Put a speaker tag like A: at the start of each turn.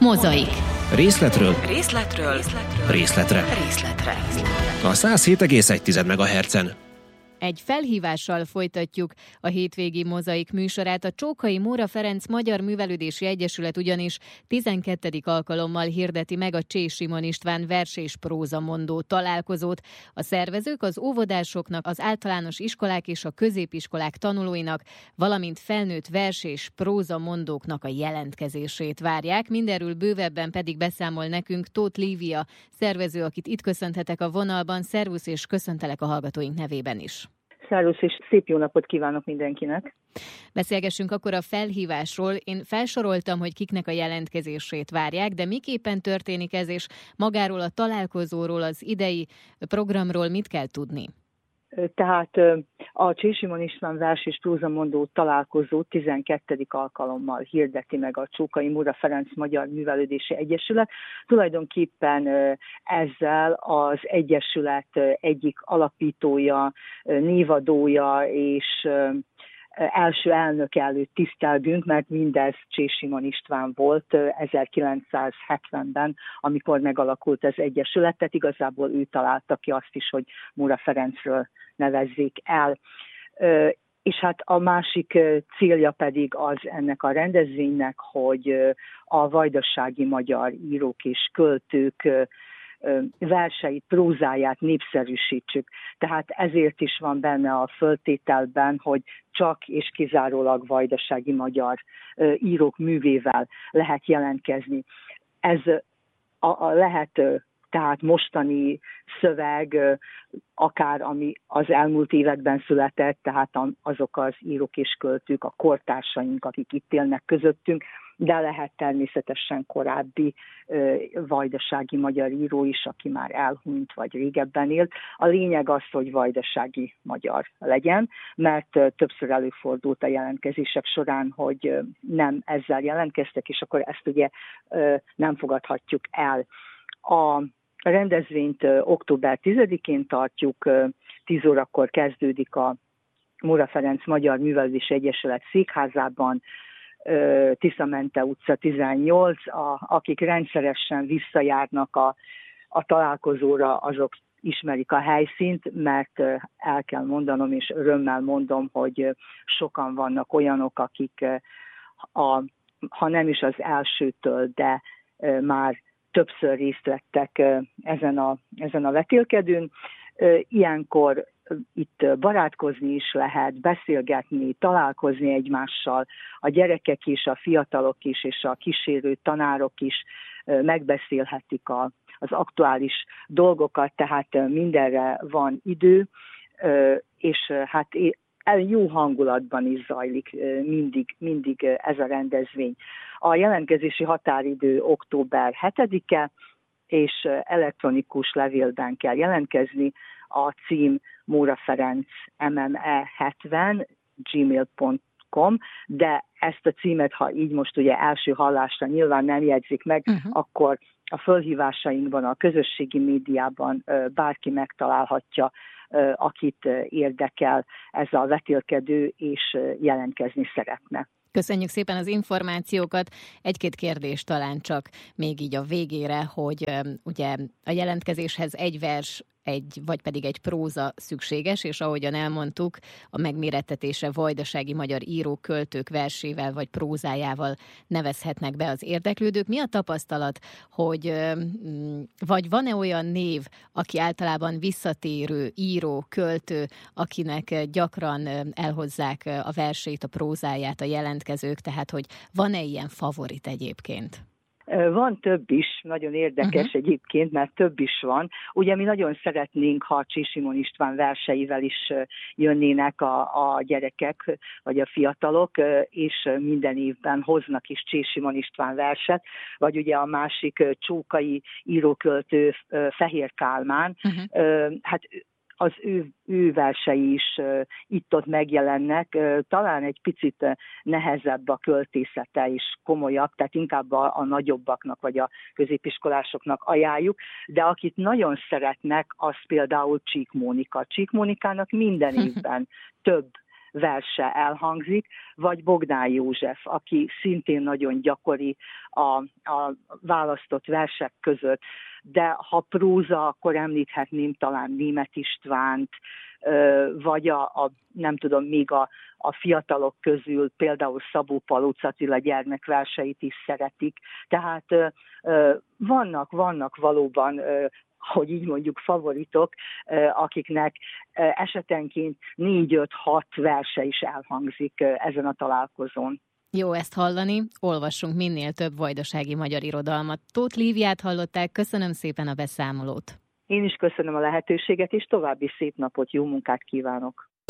A: Mozaik.
B: Részletről
A: Részletre.
B: a 107,1 MHz-en.
A: Egy felhívással folytatjuk a hétvégi Mozaik műsorát. A Csókai Móra Ferenc Magyar Művelődési Egyesület ugyanis 12. alkalommal hirdeti meg a Csé Simon István vers- és prózamondó találkozót. A szervezők az óvodásoknak, az általános iskolák és a középiskolák tanulóinak, valamint felnőtt vers- és prózamondóknak a jelentkezését várják. Mindenről bővebben pedig beszámol nekünk Tóth Lívia, szervező, akit itt köszönhetek a vonalban. Szervusz, és köszöntelek a hallgatóink nevében is.
C: Szervusz, és szép jó napot kívánok mindenkinek!
A: Beszélgessünk akkor a felhívásról. Én felsoroltam, hogy kiknek a jelentkezését várják, de miképpen történik ez, és magáról a találkozóról, az idei programról mit kell tudni?
C: Tehát a Csé Simon István vers- és prózamondó találkozó 12. alkalommal hirdeti meg a Csókai Móra Ferenc Magyar Művelődési Egyesület. Tulajdonképpen ezzel az egyesület egyik alapítója, névadója és első elnök előtt tisztelgünk, mert mindez Csé Simon István volt 1970-ben, amikor megalakult az egyesület, tehát igazából ő találta ki azt is, hogy Móra Ferencről nevezzék el. És hát a másik célja pedig az ennek a rendezvénynek, hogy a vajdasági magyar írók és költők verseit, prózáját népszerűsítsük. Tehát ezért is van benne a föltételben, hogy csak és kizárólag vajdasági magyar írók művével lehet jelentkezni. Ez lehet tehát mostani szöveg, akár ami az elmúlt években született, tehát azok az írók és költők, a kortársaink, akik itt élnek közöttünk, de lehet természetesen korábbi vajdasági magyar író is, aki már elhunyt vagy régebben élt. A lényeg az, hogy vajdasági magyar legyen, mert többször előfordult a jelentkezések során, hogy nem ezzel jelentkeztek, és akkor ezt ugye nem fogadhatjuk el. A rendezvényt október 10-én tartjuk, 10 órakor kezdődik a Móra Ferenc Magyar Művelődési Egyesület székházában, Tiszamente utca 18, akik rendszeresen visszajárnak a találkozóra, azok ismerik a helyszínt, mert el kell mondanom, és örömmel mondom, hogy sokan vannak olyanok, akik ha nem is az elsőtől, de már többször részt vettek ezen a vetélkedőn. Ilyenkor itt barátkozni is lehet, beszélgetni, találkozni egymással, a gyerekek is, a fiatalok is, és a kísérő tanárok is megbeszélhetik az aktuális dolgokat, tehát mindenre van idő, és hát jó hangulatban is zajlik mindig ez a rendezvény. A jelentkezési határidő október 7-e, és elektronikus levélben kell jelentkezni. A cím Móra Ferenc mme70 gmail.com, de ezt a címet, ha így most ugye első hallásra nyilván nem jegyzik meg, akkor a fölhívásainkban, a közösségi médiában bárki megtalálhatja, akit érdekel ez a vetélkedő, és jelentkezni szeretne.
A: Köszönjük szépen az információkat. Egy-két kérdés talán csak még így a végére, hogy ugye a jelentkezéshez egy vers, vagy pedig egy próza szükséges, és ahogyan elmondtuk, a megmérettetése vajdasági magyar írók, költők versével vagy prózájával nevezhetnek be az érdeklődők. Mi a tapasztalat, hogy vagy van-e olyan név, aki általában visszatérő író, költő, akinek gyakran elhozzák a versét, a prózáját a jelentkezők, tehát hogy van-e ilyen favorit egyébként?
C: Van több is, nagyon érdekes egyébként, mert több is van. Ugye mi nagyon szeretnénk, ha Csé Simon István verseivel is jönnének a gyerekek, vagy a fiatalok, és minden évben hoznak is Csé Simon István verset, vagy ugye a másik csókai íróköltő Fehér Kálmán, hát az ő versei is itt-ott megjelennek, talán egy picit nehezebb a költészete és komolyabb, tehát inkább a nagyobbaknak vagy a középiskolásoknak ajánljuk, de akit nagyon szeretnek, az például Csík Mónika. Csík Mónikának minden évben több verse elhangzik, vagy Bogdán József, aki szintén nagyon gyakori a választott versek között. De ha próza, akkor említhetném talán Németh Istvánt, vagy nem tudom, még a fiatalok közül például Szabó Palóc Attila gyermekverseit is szeretik. Tehát vannak valóban, hogy így mondjuk, favoritok, akiknek esetenként 4-5-6 verse is elhangzik ezen a találkozón.
A: Jó ezt hallani, olvassunk minél több vajdasági magyar irodalmat. Tóth Líviát hallották, köszönöm szépen a beszámolót.
C: Én is köszönöm a lehetőséget, és további szép napot, jó munkát kívánok!